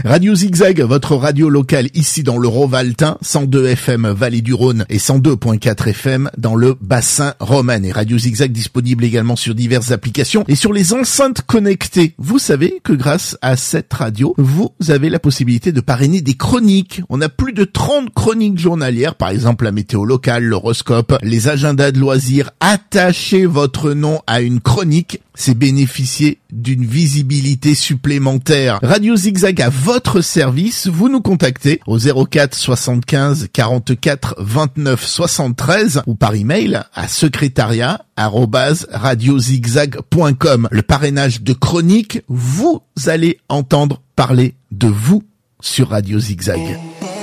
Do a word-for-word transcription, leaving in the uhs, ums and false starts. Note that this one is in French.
Radio Zigzag, votre radio locale ici dans le Rovaltin, cent deux F M Vallée du Rhône et cent deux virgule quatre F M dans le bassin romain. Et Radio Zigzag disponible également sur diverses applications et sur les enceintes connectées. Vous savez que grâce à cette radio, vous avez la possibilité de parrainer des chroniques. On a plus de trente chroniques journalières, par exemple la météo locale, l'horoscope, les agendas de loisirs. Attachez votre nom à une chronique, c'est bénéficier d'une visibilité supplémentaire. Radio Zigzag à votre service, vous nous contactez au zéro quatre soixante-quinze quarante-quatre vingt-neuf soixante-treize ou par email à secrétariat arobase radiozigzag point com. Le parrainage de chroniques, vous allez entendre parler de vous sur Radio Zigzag.